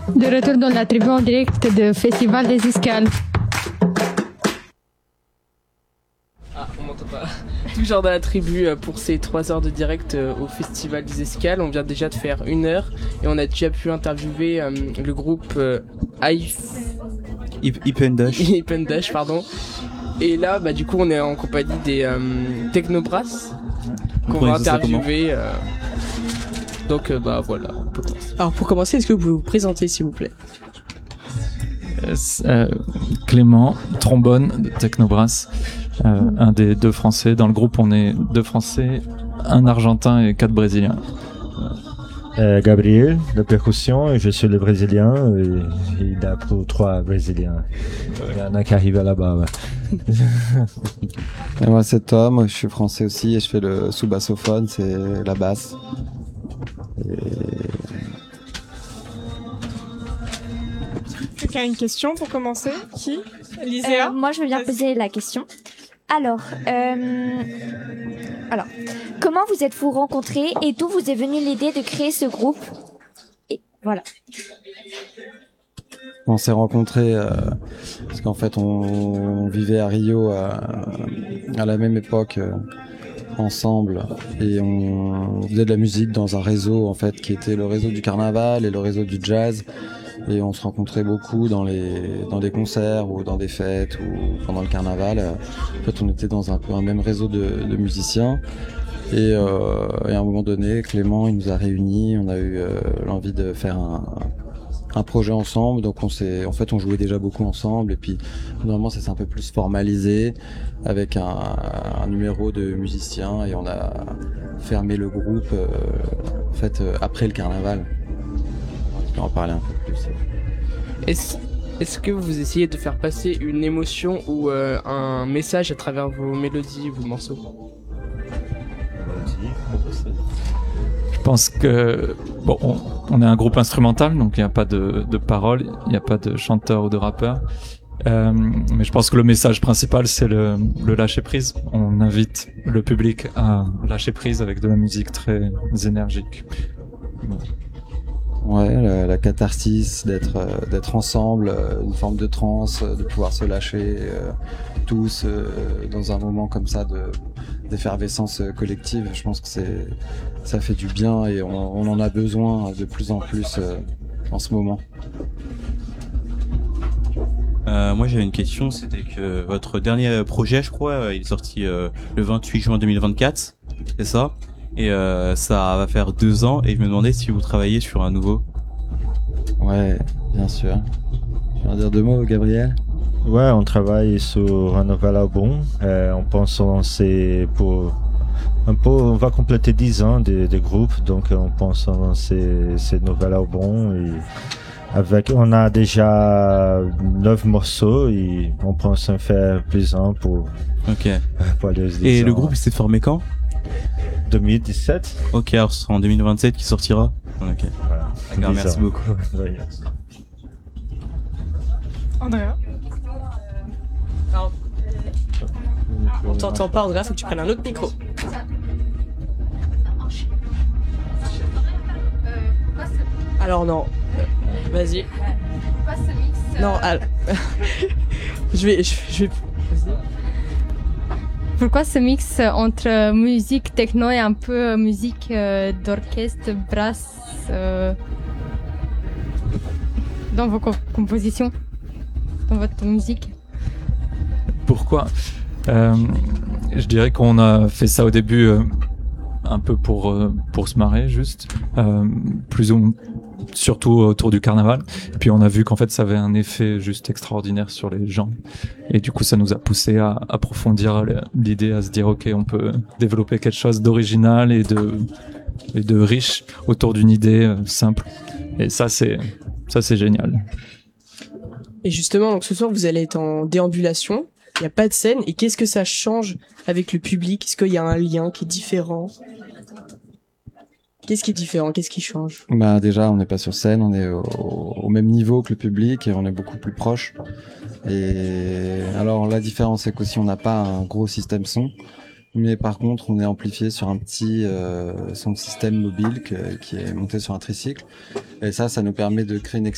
De retour dans la tribu en direct de Festival des Escales. Ah, on m'entend pas. Toujours dans la tribu pour ces 3 heures de direct au Festival des Escales. On vient déjà de faire 1 heure et on a déjà pu interviewer le groupe Ipendash, pardon. Et là, du coup, on est en compagnie des Technobrass qu'on va interviewer. Donc, voilà. Alors, pour commencer, est-ce que vous pouvez vous présenter, s'il vous plaît? Clément, trombone de Technobrass, un des 2 Français. Dans le groupe, on est 2 Français, 1 Argentin et 4 Brésiliens. Gabriel, de percussion, et je suis le Brésilien, et il y a 3 Brésiliens. Il y en a qui arrivent là-bas. Ouais. Et moi c'est Tom, je suis français aussi et je fais le sous-bassophone, c'est la basse. Quelqu'un a une question pour commencer? Qui? Lisea? Moi, je veux bien poser la question. Alors, comment vous êtes-vous rencontrés et d'où vous est venue l'idée de créer ce groupe? Et voilà. On s'est rencontrés parce qu'en fait on vivait à Rio à la même époque ensemble et on faisait de la musique dans un réseau en fait qui était le réseau du carnaval et le réseau du jazz. Et on se rencontrait beaucoup dans des concerts ou dans des fêtes ou pendant le carnaval. En fait, on était dans un peu un même réseau de musiciens. Et à un moment donné, Clément, il nous a réunis. On a eu l'envie de faire un projet ensemble. Donc on jouait déjà beaucoup ensemble. Et puis, normalement, ça s'est un peu plus formalisé avec un numéro de musiciens. Et on a fermé le groupe, après le carnaval. On va en parler un peu plus. Est-ce que vous essayez de faire passer une émotion ou un message à travers vos mélodies, vos morceaux? Je pense que on est un groupe instrumental, donc il n'y a pas de paroles, il n'y a pas de chanteur ou de rappeur. Mais je pense que le message principal, c'est le lâcher prise. On invite le public à lâcher prise avec de la musique très énergique. Bon. Ouais, la catharsis d'être ensemble, une forme de transe, de pouvoir se lâcher tous dans un moment comme ça d'effervescence collective. Je pense que ça fait du bien et on en a besoin de plus en plus en ce moment. Moi j'avais une question, c'était que votre dernier projet, je crois, il est sorti le 28 juin 2024, c'est ça? Et ça va faire 2 ans et je me demandais si vous travaillez sur un nouveau. Ouais, bien sûr. Tu vas dire 2 mots, Gabriel? Ouais, on travaille sur un nouvel album. On pense lancer on va compléter 10 ans de groupe, donc on pense lancer ce nouvel album. Et on a déjà 9 morceaux et on pense en faire plus un pour aller aux 10 Et ans. le groupe il s'est formé quand? 2017. Ok, alors c'est en 2027 qui sortira. Ok. Voilà. D'accord, merci beaucoup. Andrea? Alors, on t'entend pas, Andrea, faut que tu prennes un autre micro. Alors non, vas-y. Non, je vais. Vas-y. Pourquoi ce mix entre musique techno et un peu musique d'orchestre, brass dans vos compositions, dans votre musique? Pourquoi? Je dirais qu'on a fait ça au début un peu pour se marrer juste, surtout autour du carnaval. Et puis on a vu qu'en fait ça avait un effet juste extraordinaire sur les gens. Et du coup ça nous a poussé à approfondir l'idée, à se dire ok, on peut développer quelque chose d'original et de riche autour d'une idée simple. Et ça c'est génial. Et justement, donc ce soir vous allez être en déambulation. Il n'y a pas de scène. Et qu'est-ce que ça change avec le public? Est-ce qu'il y a un lien qui est différent? Qu'est-ce qui est différent? Qu'est-ce qui change? Déjà, on n'est pas sur scène, on est au même niveau que le public et on est beaucoup plus proche. Et alors, la différence, c'est qu'aussi, on n'a pas un gros système son. Mais par contre, on est amplifié sur un petit son système mobile qui est monté sur un tricycle. Et ça nous permet de créer une expérience